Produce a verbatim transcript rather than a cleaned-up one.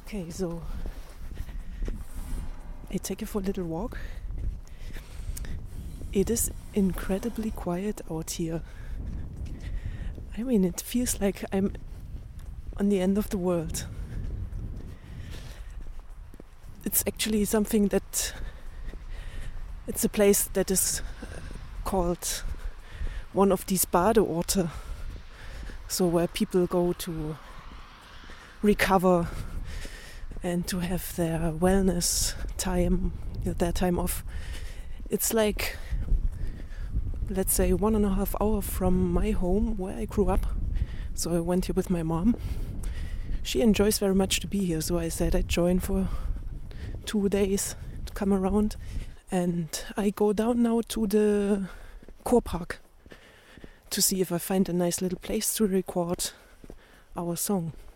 Okay, so I take you for a little walk. It is incredibly quiet out here. I mean, it feels like I'm on the end of the world. It's actually something that it's a place that is called one of these Badeorte, so where people go to recover and to have their wellness time, their time off. It's like, let's say, one and a half hour from my home where I grew up. So I went here with my mom. She enjoys very much to be here, so I said I'd join for two days to come around. And I go down now to the Kurpark to see if I find a nice little place to record our song.